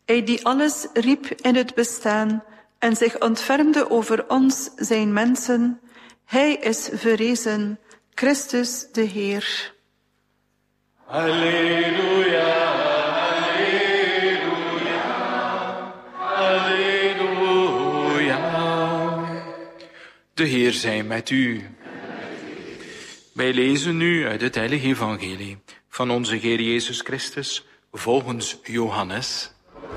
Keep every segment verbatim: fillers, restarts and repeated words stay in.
Hij die alles riep in het bestaan en zich ontfermde over ons, zijn mensen. Hij is verrezen, Christus de Heer. Halleluja, halleluja, halleluja. De Heer zij met u. Wij lezen nu uit het Heilige Evangelie van onze Heer Jezus Christus volgens Johannes.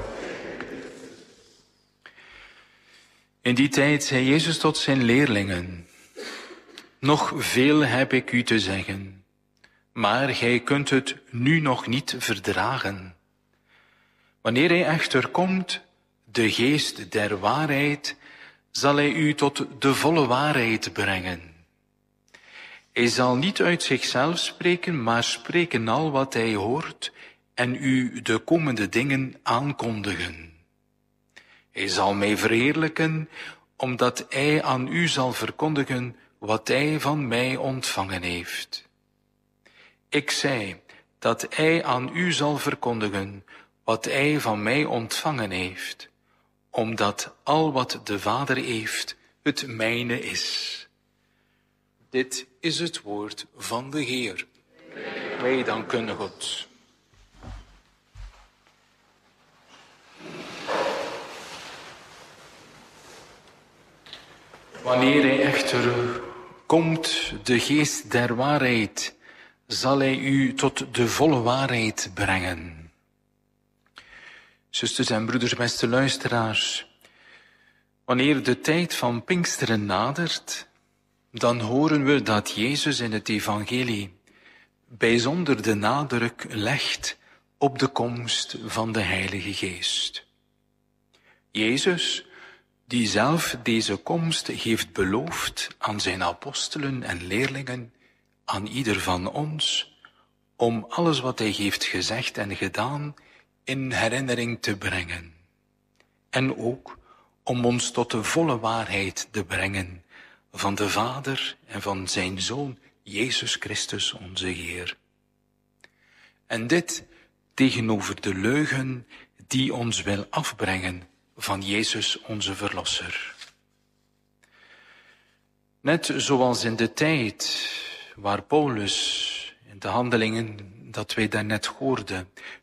In die tijd zei Jezus tot zijn leerlingen: nog veel heb ik u te zeggen, maar gij kunt het nu nog niet verdragen. Wanneer hij echter komt, de geest der waarheid, zal hij u tot de volle waarheid brengen. Hij zal niet uit zichzelf spreken, maar spreken al wat hij hoort en u de komende dingen aankondigen. Hij zal mij verheerlijken, omdat hij aan u zal verkondigen wat hij van mij ontvangen heeft. Ik zei dat hij aan u zal verkondigen wat hij van mij ontvangen heeft, omdat al wat de Vader heeft, het mijne is. Dit is het woord van de Heer. Wij danken God. Wanneer hij echter komt, de geest der waarheid, zal hij u tot de volle waarheid brengen. Zusters en broeders, beste luisteraars, wanneer de tijd van Pinksteren nadert, dan horen we dat Jezus in het evangelie bijzonder de nadruk legt op de komst van de Heilige Geest. Jezus, die zelf deze komst heeft beloofd aan zijn apostelen en leerlingen, aan ieder van ons, om alles wat hij heeft gezegd en gedaan in herinnering te brengen. En ook om ons tot de volle waarheid te brengen van de Vader en van zijn Zoon, Jezus Christus, onze Heer. En dit tegenover de leugen die ons wil afbrengen van Jezus, onze Verlosser. Net zoals in de tijd waar Paulus in de handelingen dat wij daarnet hoorden